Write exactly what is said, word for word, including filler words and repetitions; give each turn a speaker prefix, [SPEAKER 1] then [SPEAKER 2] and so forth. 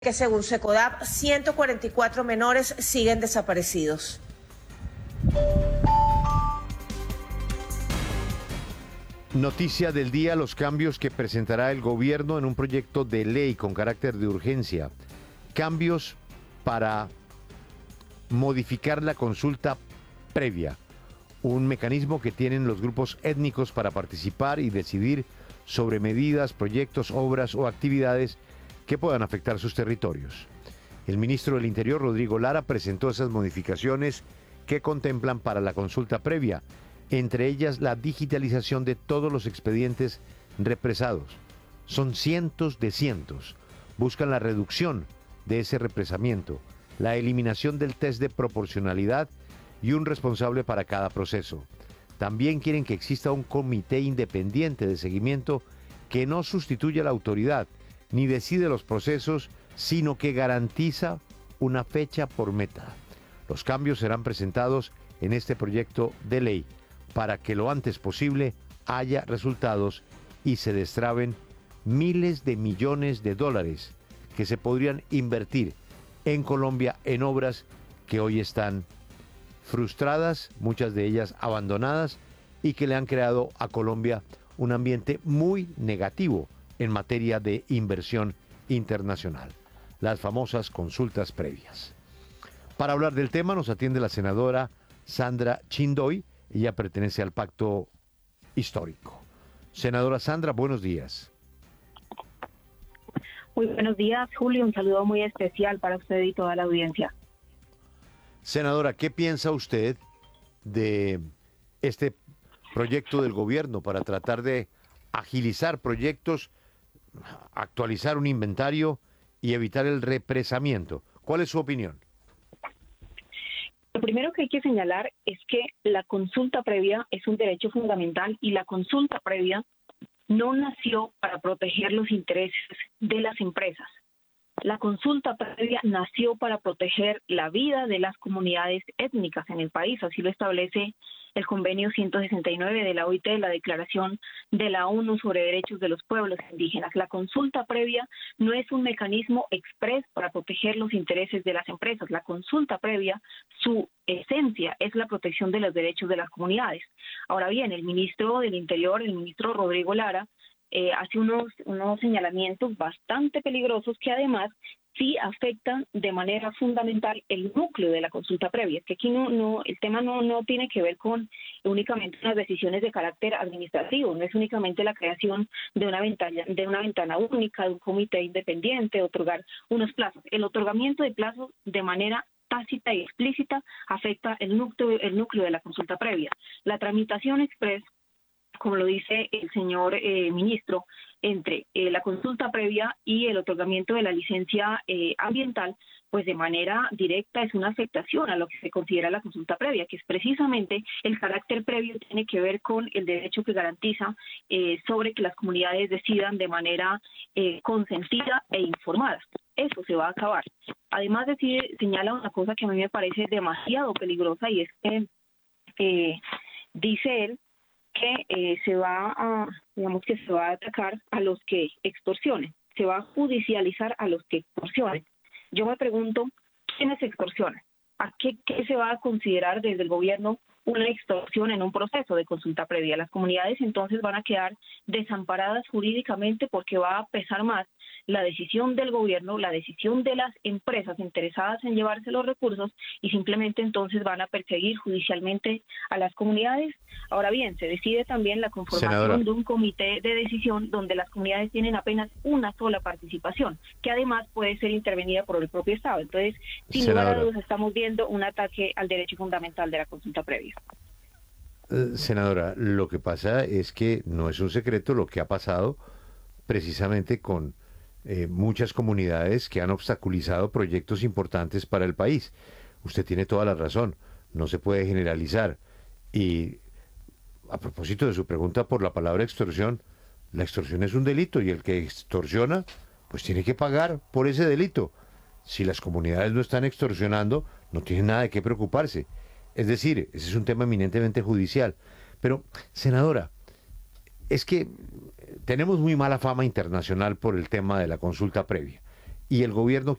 [SPEAKER 1] Que según Secodap, ciento cuarenta y cuatro menores siguen desaparecidos.
[SPEAKER 2] Noticia del día: los cambios que presentará el gobierno en un proyecto de ley con carácter de urgencia. Cambios para modificar la consulta previa, un mecanismo que tienen los grupos étnicos para participar y decidir sobre medidas, proyectos, obras o actividades que puedan afectar sus territorios. El ministro del Interior, Rodrigo Lara, presentó esas modificaciones que contemplan para la consulta previa, entre ellas la digitalización de todos los expedientes represados. Son cientos de cientos. Buscan la reducción de ese represamiento, la eliminación del test de proporcionalidad y un responsable para cada proceso. También quieren que exista un comité independiente de seguimiento que no sustituya a la autoridad ni decide los procesos, sino que garantiza una fecha por meta. Los cambios serán presentados en este proyecto de ley para que lo antes posible haya resultados y se destraben miles de millones de dólares que se podrían invertir en Colombia en obras que hoy están frustradas, muchas de ellas abandonadas, y que le han creado a Colombia un ambiente muy negativo en materia de inversión internacional, las famosas consultas previas. Para hablar del tema nos atiende la senadora Sandra Chindoy. Ella pertenece al Pacto Histórico. Senadora Sandra, buenos días.
[SPEAKER 3] Muy buenos días, Julio. Un saludo muy especial para usted y toda la audiencia.
[SPEAKER 2] Senadora, ¿qué piensa usted de este proyecto del gobierno para tratar de agilizar proyectos, actualizar un inventario y evitar el represamiento? ¿Cuál es su opinión?
[SPEAKER 3] Lo primero que hay que señalar es que la consulta previa es un derecho fundamental y la consulta previa no nació para proteger los intereses de las empresas. La consulta previa nació para proteger la vida de las comunidades étnicas en el país, así lo establece el convenio ciento sesenta y nueve de la O I T, la Declaración de la ONU sobre Derechos de los Pueblos Indígenas. La consulta previa no es un mecanismo exprés para proteger los intereses de las empresas. La consulta previa, su esencia es la protección de los derechos de las comunidades. Ahora bien, el ministro del Interior, el ministro Rodrigo Lara, eh, hace unos, unos señalamientos bastante peligrosos que además sí afectan de manera fundamental el núcleo de la consulta previa. Es que aquí no, no, el tema no, no tiene que ver con únicamente unas decisiones de carácter administrativo, no es únicamente la creación de una ventana, de una ventana única, de un comité independiente, otorgar unos plazos. El otorgamiento de plazos de manera tácita y explícita afecta el núcleo, el núcleo de la consulta previa. La tramitación express, como lo dice el señor eh, ministro, entre eh, la consulta previa y el otorgamiento de la licencia eh, ambiental, pues de manera directa es una afectación a lo que se considera la consulta previa, que es precisamente el carácter previo tiene que ver con el derecho que garantiza eh, sobre que las comunidades decidan de manera eh, consentida e informada. Eso se va a acabar. Además, decide, señala una cosa que a mí me parece demasiado peligrosa y es que eh, dice él que eh, se va a, digamos que se va a atacar a los que extorsionen, se va a judicializar a los que extorsionen. Yo me pregunto, ¿quiénes extorsionan? ¿A qué, qué se va a considerar desde el gobierno una extorsión en un proceso de consulta previa? Las comunidades entonces van a quedar desamparadas jurídicamente porque va a pesar más la decisión del gobierno, la decisión de las empresas interesadas en llevarse los recursos y simplemente entonces van a perseguir judicialmente a las comunidades. Ahora bien, se decide también la conformación Senadora. de un comité de decisión donde las comunidades tienen apenas una sola participación, que además puede ser intervenida por el propio Estado. Entonces, sin lugar a dudas, estamos viendo un ataque al derecho fundamental de la consulta previa.
[SPEAKER 2] Eh, senadora, lo que pasa es que no es un secreto lo que ha pasado precisamente con Eh, muchas comunidades que han obstaculizado proyectos importantes para el país. Usted tiene toda la razón, no se puede generalizar. Y a propósito de su pregunta por la palabra extorsión, la extorsión es un delito y el que extorsiona, pues tiene que pagar por ese delito. Si las comunidades no están extorsionando, no tienen nada de qué preocuparse. Es decir, ese es un tema eminentemente judicial. Pero, senadora, es que tenemos muy mala fama internacional por el tema de la consulta previa. y el gobierno